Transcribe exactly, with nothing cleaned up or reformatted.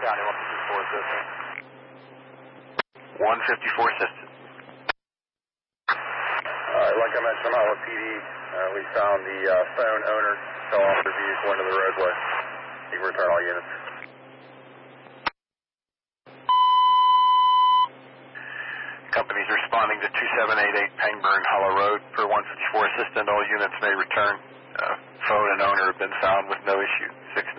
County, one fifty-four assistant. one fifty-four assistant. Alright, like I mentioned, Iowa P D, uh, we found the uh, phone owner fell off their vehicle into the roadway. You can return all units. Company's responding to two seven eight eight Pangburn Hollow Road for one fifty-four assistant. All units may return. Uh, phone and owner have been found with no issue. six